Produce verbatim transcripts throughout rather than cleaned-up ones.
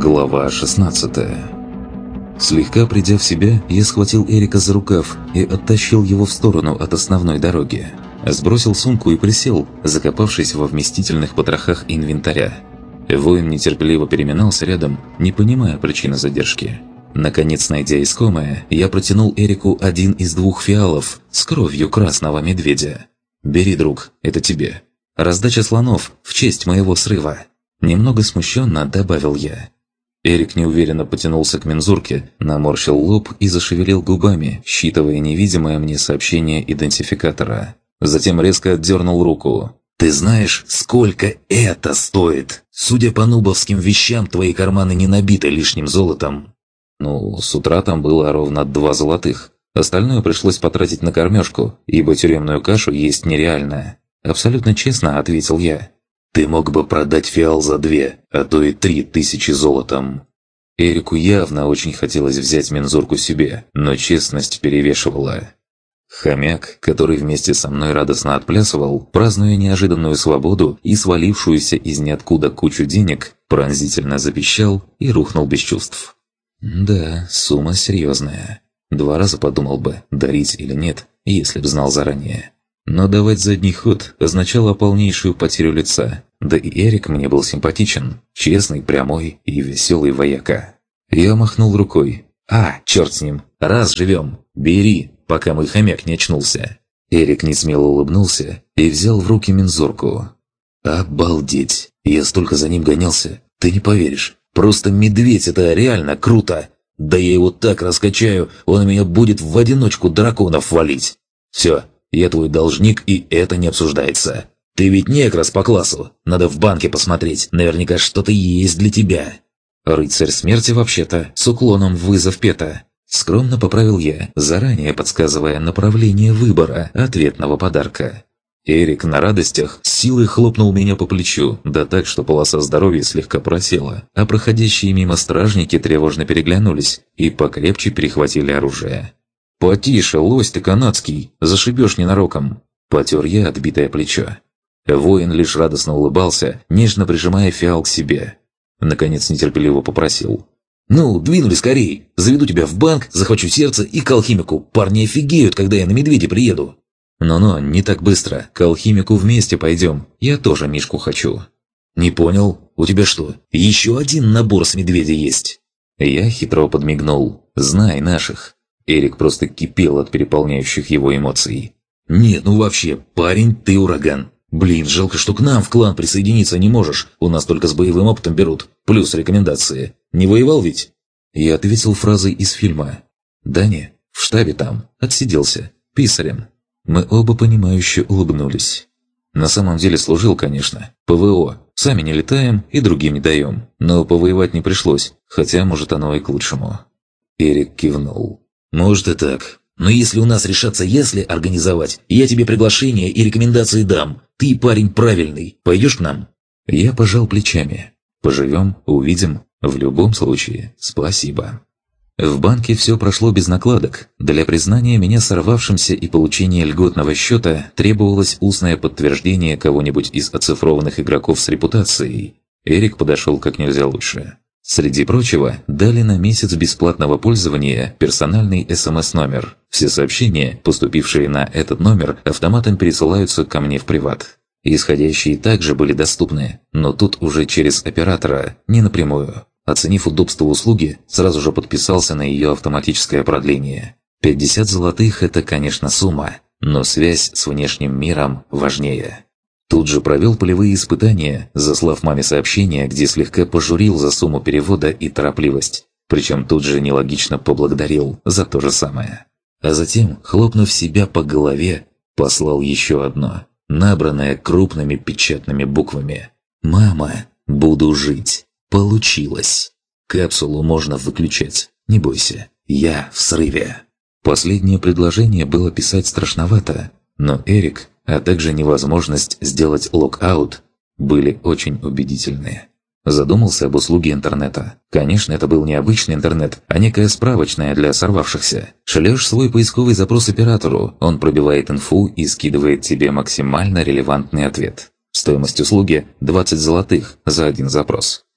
Глава шестнадцатая. Слегка придя в себя, я схватил Эрика за рукав и оттащил его в сторону от основной дороги. Сбросил сумку и присел, закопавшись во вместительных потрохах инвентаря. Воин нетерпеливо переминался рядом, не понимая причины задержки. Наконец, найдя искомое, я протянул Эрику один из двух фиалов с кровью красного медведя. «Бери, друг, это тебе. Раздача слонов в честь моего срыва». Немного смущенно добавил я. Эрик неуверенно потянулся к мензурке, наморщил лоб и зашевелил губами, считывая невидимое мне сообщение идентификатора. Затем резко отдернул руку. «Ты знаешь, сколько это стоит? Судя по нубовским вещам, твои карманы не набиты лишним золотом». Ну, с утра там было ровно два золотых. Остальное пришлось потратить на кормежку, ибо тюремную кашу есть нереально. Абсолютно честно ответил я. «Ты мог бы продать фиал за две, а то и три тысячи золотом». Эрику явно очень хотелось взять мензурку себе, но честность перевешивала. Хомяк, который вместе со мной радостно отплясывал, празднуя неожиданную свободу и свалившуюся из ниоткуда кучу денег, пронзительно запищал и рухнул без чувств. Да, сумма серьезная. Два раза подумал бы, дарить или нет, если б знал заранее. Но давать задний ход означало полнейшую потерю лица. Да и Эрик мне был симпатичен, честный, прямой и веселый вояка. Я махнул рукой. «А, черт с ним! Раз живем! Бери, пока мой хомяк не очнулся!» Эрик несмело улыбнулся и взял в руки мензурку. «Обалдеть! Я столько за ним гонялся! Ты не поверишь! Просто медведь — это реально круто! Да я его так раскачаю, он меня будет в одиночку драконов валить! Все!» Я твой должник, и это не обсуждается. Ты ведь некрас по классу. Надо в банке посмотреть. Наверняка что-то есть для тебя. Рыцарь смерти вообще-то, с уклоном в вызов пета. Скромно поправил я, заранее подсказывая направление выбора ответного подарка. Эрик на радостях силой хлопнул меня по плечу, да так, что полоса здоровья слегка просела, а проходящие мимо стражники тревожно переглянулись и покрепче перехватили оружие. «Потише, лось ты канадский, зашибешь ненароком!» Потер я отбитое плечо. Воин лишь радостно улыбался, нежно прижимая фиал к себе. Наконец нетерпеливо попросил. «Ну, двинули скорей! Заведу тебя в банк, захвачу сердце и к алхимику. Парни офигеют, когда я на медведе приеду!» «Но-но, не так быстро. К алхимику вместе пойдем. Я тоже Мишку хочу». «Не понял. У тебя что, еще один набор с медведя есть?» Я хитро подмигнул. «Знай наших». Эрик просто кипел от переполняющих его эмоций. «Нет, ну вообще, парень, ты ураган. Блин, жалко, что к нам в клан присоединиться не можешь. У нас только с боевым опытом берут. Плюс рекомендации. Не воевал ведь?» Я ответил фразой из фильма. «Да не, в штабе там. Отсиделся. Писарем». Мы оба понимающе улыбнулись. На самом деле служил, конечно. ПВО. Сами не летаем и другим не даем. Но повоевать не пришлось, хотя, может, оно и к лучшему. Эрик кивнул. «Может и так. Но если у нас решатся ясли организовать, я тебе приглашение и рекомендации дам. Ты парень правильный. Пойдешь к нам?» Я пожал плечами. «Поживем, увидим. В любом случае, спасибо». В банке все прошло без накладок. Для признания меня сорвавшимся и получения льготного счета требовалось устное подтверждение кого-нибудь из оцифрованных игроков с репутацией. Эрик подошел как нельзя лучше. Среди прочего, дали на месяц бесплатного пользования персональный эс эм эс-номер. Все сообщения, поступившие на этот номер, автоматом пересылаются ко мне в приват. Исходящие также были доступны, но тут уже через оператора, не напрямую. Оценив удобство услуги, сразу же подписался на ее автоматическое продление. пятьдесят золотых – это, конечно, сумма, но связь с внешним миром важнее. Тут же провел полевые испытания, заслав маме сообщение, где слегка пожурил за сумму перевода и торопливость. Причем тут же нелогично поблагодарил за то же самое. А затем, хлопнув себя по голове, послал еще одно, набранное крупными печатными буквами. «Мама, буду жить. Получилось. Капсулу можно выключать. Не бойся, я в срыве». Последнее предложение было писать страшновато, но Эрик, а также невозможность сделать лог-аут, были очень убедительные. Задумался об услуге интернета. Конечно, это был не обычный интернет, а некая справочная для сорвавшихся. Шлешь свой поисковый запрос оператору, он пробивает инфу и скидывает тебе максимально релевантный ответ. Стоимость услуги – двадцать золотых за один запрос.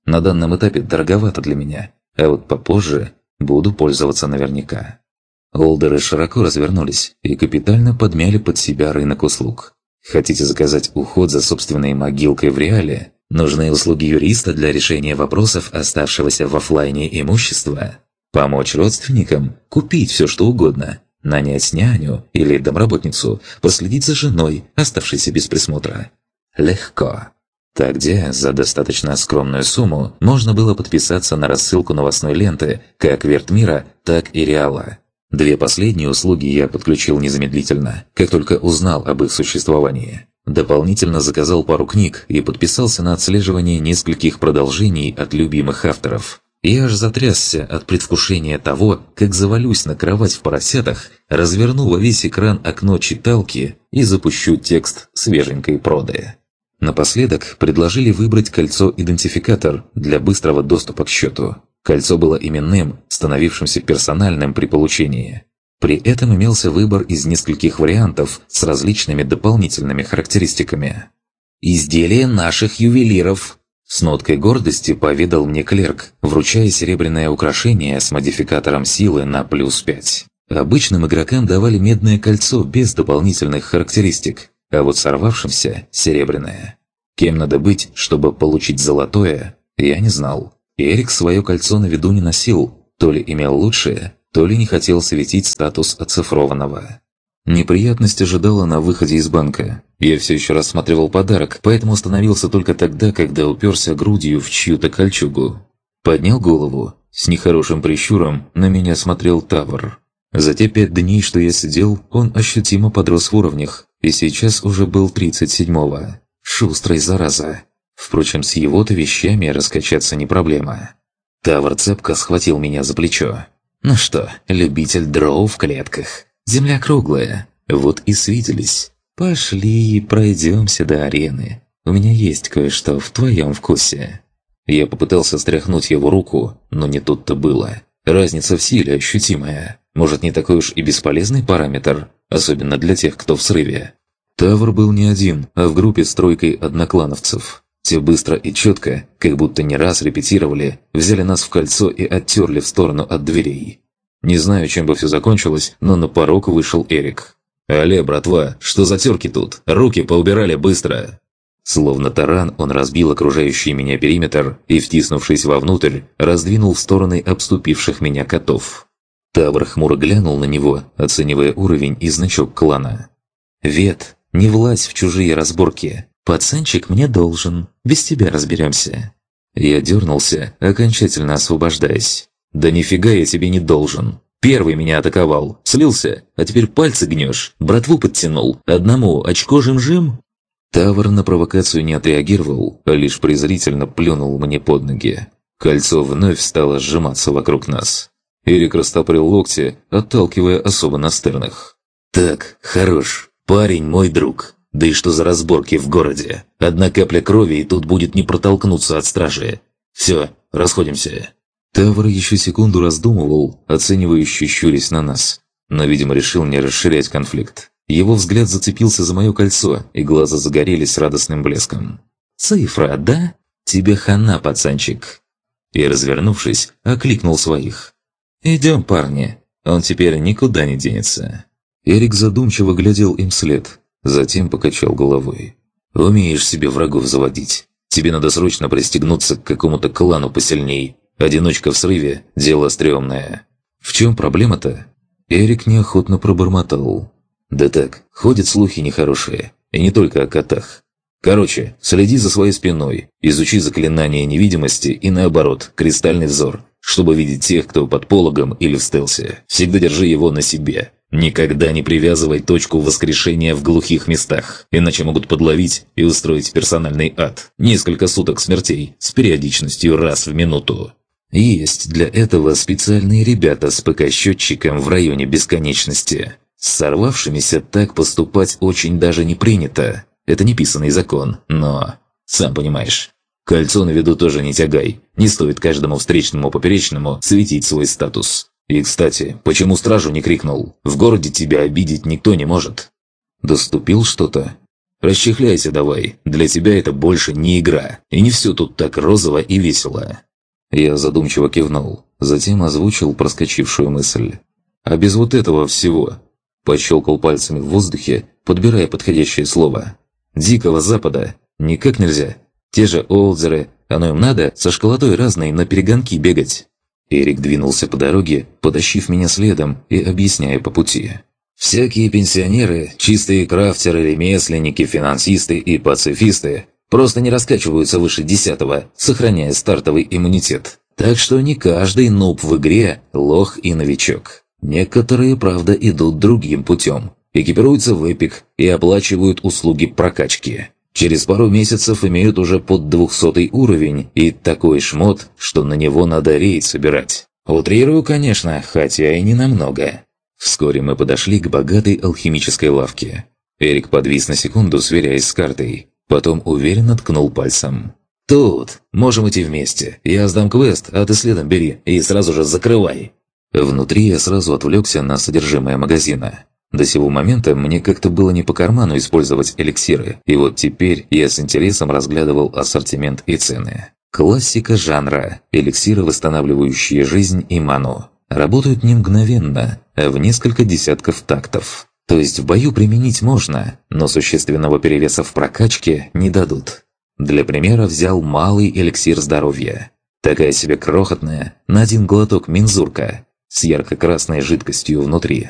На данном этапе дороговато для меня, а вот попозже буду пользоваться наверняка. Олдеры широко развернулись и капитально подмяли под себя рынок услуг. Хотите заказать уход за собственной могилкой в реале? Нужны услуги юриста для решения вопросов оставшегося в офлайне имущества? Помочь родственникам? Купить все что угодно? Нанять няню или домработницу? Последить за женой, оставшейся без присмотра? Легко. Так где за достаточно скромную сумму можно было подписаться на рассылку новостной ленты как Вертмира, так и Реала. Две последние услуги я подключил незамедлительно, как только узнал об их существовании. Дополнительно заказал пару книг и подписался на отслеживание нескольких продолжений от любимых авторов. Я аж затрясся от предвкушения того, как завалюсь на кровать в поросятах, разверну во весь экран окно читалки и запущу текст свеженькой проды. Напоследок предложили выбрать кольцо-идентификатор для быстрого доступа к счету. Кольцо было именным, становившимся персональным при получении. При этом имелся выбор из нескольких вариантов с различными дополнительными характеристиками. «Изделие наших ювелиров!» С ноткой гордости поведал мне клерк, вручая серебряное украшение с модификатором силы на плюс пять. Обычным игрокам давали медное кольцо без дополнительных характеристик, а вот сорвавшимся – серебряное. Кем надо быть, чтобы получить золотое, я не знал. Эрик свое кольцо на виду не носил, то ли имел лучшее, то ли не хотел светить статус оцифрованного. Неприятность ожидала на выходе из банка. Я все еще рассматривал подарок, поэтому остановился только тогда, когда уперся грудью в чью-то кольчугу. Поднял голову. С нехорошим прищуром на меня смотрел Тавр. За те пять дней, что я сидел, он ощутимо подрос в уровнях, и сейчас уже был тридцать седьмого. Шустрый, зараза. Впрочем, с его-то вещами раскачаться не проблема. Тавр цепко схватил меня за плечо. «Ну что, любитель дроу в клетках? Земля круглая. Вот и свиделись. Пошли, пройдемся до арены. У меня есть кое-что в твоем вкусе». Я попытался стряхнуть его руку, но не тут-то было. Разница в силе ощутимая. Может, не такой уж и бесполезный параметр, особенно для тех, кто в срыве. Тавр был не один, а в группе с тройкой одноклановцев. Те быстро и четко, как будто не раз репетировали, взяли нас в кольцо и оттерли в сторону от дверей. Не знаю, чем бы все закончилось, но на порог вышел Эрик. «Алле, братва, что за терки тут? Руки поубирали быстро!» Словно таран, он разбил окружающий меня периметр и, втиснувшись вовнутрь, раздвинул в стороны обступивших меня котов. Тавр хмуро глянул на него, оценивая уровень и значок клана. «Вет, не влазь в чужие разборки. Пацанчик мне должен. Без тебя разберемся». Я дернулся, окончательно освобождаясь. «Да нифига я тебе не должен. Первый меня атаковал. Слился, а теперь пальцы гнешь. Братву подтянул. Одному очко жим-жим?» Тавр на провокацию не отреагировал, а лишь презрительно плюнул мне под ноги. Кольцо вновь стало сжиматься вокруг нас. Эрик растопырил локти, отталкивая особо настырных. «Так, хорош. Парень мой друг. Да и что за разборки в городе? Одна капля крови, и тут будет не протолкнуться от стражи. Все, расходимся». Тавр еще секунду раздумывал, оценивающе щурясь на нас. Но, видимо, решил не расширять конфликт. Его взгляд зацепился за мое кольцо, и глаза загорелись радостным блеском. «Цифра, да? Тебе хана, пацанчик». И, развернувшись, окликнул своих. «Идем, парни. Он теперь никуда не денется». Эрик задумчиво глядел им вслед. Затем покачал головой. «Умеешь себе врагов заводить. Тебе надо срочно пристегнуться к какому-то клану посильней. Одиночка в срыве – дело стрёмное». «В чем проблема-то?» Эрик неохотно пробормотал. «Да так, ходят слухи нехорошие. И не только о котах. Короче, следи за своей спиной, изучи заклинание невидимости и наоборот, кристальный взор, чтобы видеть тех, кто под пологом или в стелсе. Всегда держи его на себе. Никогда не привязывай точку воскрешения в глухих местах, иначе могут подловить и устроить персональный ад. Несколько суток смертей с периодичностью раз в минуту. Есть для этого специальные ребята с ПК-счетчиком в районе бесконечности. С сорвавшимися так поступать очень даже не принято. Это не писанный закон, но... Сам понимаешь. Кольцо на виду тоже не тягай. Не стоит каждому встречному поперечному светить свой статус. И, кстати, почему стражу не крикнул? В городе тебя обидеть никто не может. Доступил что-то? Расчехляйся давай, для тебя это больше не игра, и не все тут так розово и весело». Я задумчиво кивнул, затем озвучил проскочившую мысль. «А без вот этого всего?» Пощелкал пальцами в воздухе, подбирая подходящее слово. «Дикого Запада никак нельзя. Те же олдеры, оно им надо со школотой разной на перегонки бегать». Эрик двинулся по дороге, потащив меня следом и объясняя по пути. «Всякие пенсионеры, чистые крафтеры, ремесленники, финансисты и пацифисты просто не раскачиваются выше десятого, сохраняя стартовый иммунитет. Так что не каждый нуб в игре – лох и новичок. Некоторые, правда, идут другим путем. Экипируются в эпик и оплачивают услуги прокачки. Через пару месяцев имеют уже под двухсотый уровень и такой шмот, что на него надо рейд собирать. Утрирую, конечно, хотя и не намного». Вскоре мы подошли к богатой алхимической лавке. Эрик подвис на секунду, сверяясь с картой. Потом уверенно ткнул пальцем. «Тут. Можем идти вместе. Я сдам квест, а ты следом бери и сразу же закрывай». Внутри я сразу отвлекся на содержимое магазина. До сего момента мне как-то было не по карману использовать эликсиры, и вот теперь я с интересом разглядывал ассортимент и цены. Классика жанра. Эликсиры, восстанавливающие жизнь и ману. Работают не мгновенно, а в несколько десятков тактов. То есть в бою применить можно, но существенного перевеса в прокачке не дадут. Для примера взял малый эликсир здоровья. Такая себе крохотная, на один глоток мензурка, с ярко-красной жидкостью внутри.